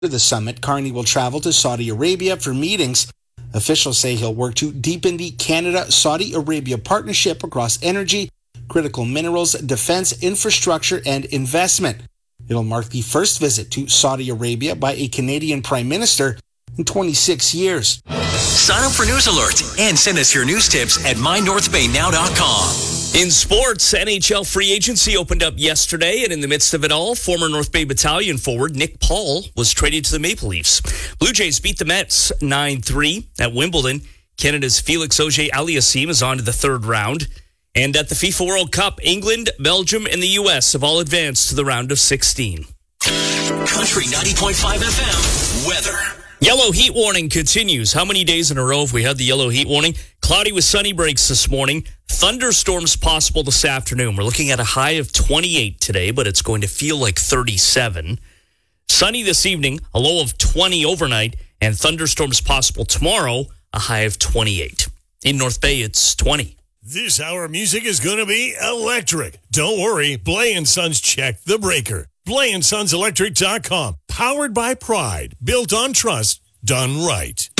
the summit, Carney will travel to Saudi Arabia for meetings. Officials say he'll work to deepen the Canada-Saudi Arabia partnership across energy, critical minerals, defense, infrastructure, and investment. It'll mark the first visit to Saudi Arabia by a Canadian Prime Minister in 26 years. Sign up for News Alert and send us your news tips at mynorthbaynow.com. In sports, NHL free agency opened up yesterday, and in the midst of it all, former North Bay Battalion forward Nick Paul was traded to the Maple Leafs. Blue Jays beat the Mets 9-3 at Wimbledon. Canada's Felix Auger-Aliassime is on to the third round. And at the FIFA World Cup, England, Belgium, and the U.S. have all advanced to the round of 16. Country 90.5 FM weather. Yellow heat warning continues. How many days in a row have we had the yellow heat warning? Cloudy with sunny breaks this morning. Thunderstorms possible this afternoon. We're looking at a high of 28 today, but it's going to feel like 37. Sunny this evening, a low of 20 overnight, and thunderstorms possible tomorrow, a high of 28. In North Bay, it's 20. This hour of music is going to be electric. Don't worry, Blay & Sons checked the breaker. BlayandSonsElectric.com. Powered by pride. Built on trust. Done right.